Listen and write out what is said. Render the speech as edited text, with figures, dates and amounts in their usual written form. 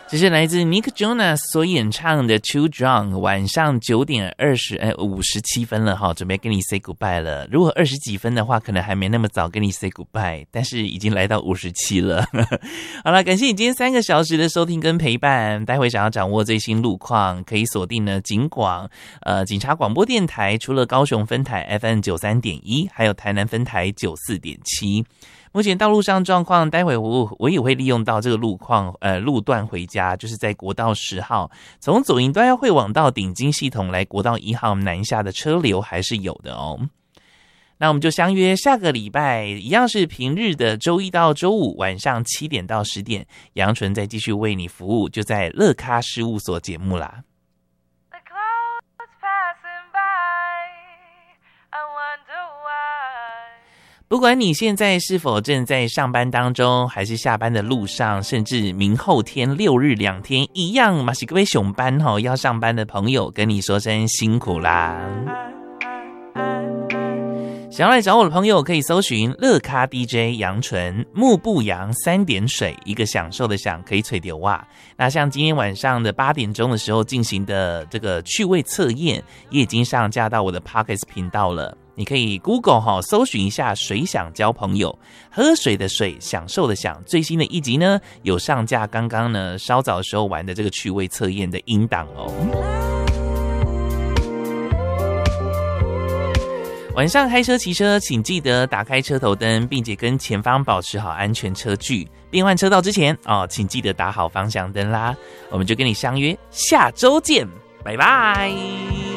这是来自 Nick Jonas 所演唱的 Too Drunk， 晚上9点57分了哈，准备跟你 say goodbye 了。如果20几分的话，可能还没那么早跟你 say goodbye， 但是已经来到57了。好了，感谢你今天3个小时的收听跟陪伴。待会想要掌握最新路况，可以锁定呢警察广播电台，除了高雄分台 FM 93.1，还有台南分台94.7。目前道路上状况，待会我也会利用到这个路段回家，就是在国道10号，从左营端要会往到顶金系统来国道1号南下的车流还是有的哦。那我们就相约下个礼拜，一样是平日的周一到周五晚上7点到10点，杨纯再继续为你服务，就在乐咖事务所节目啦。不管你现在是否正在上班当中，还是下班的路上，甚至明后天6日2天一样嘛是各位上班要上班的朋友，跟你说声辛苦啦。想要来找我的朋友，可以搜寻乐咖 DJ 杨纯，木不扬3点水，一个享受的享，可以吹丢哇。那像今天晚上的8点钟的时候进行的这个趣味测验，也已经上架到我的 Podcast 频道了。你可以 Google 搜寻一下水想交朋友，喝水的水，享受的享。最新的一集呢有上架刚刚呢稍早的时候玩的这个趣味测验的音档哦。晚上开车骑车请记得打开车头灯，并且跟前方保持好安全车距，变换车道之前请记得打好方向灯啦。我们就跟你相约下周见，拜拜。